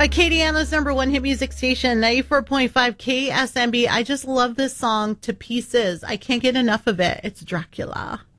By Katie Anna's number one hit music station, 94.5 KSMB. I just love this song to pieces. I can't get enough of it. It's Dracula.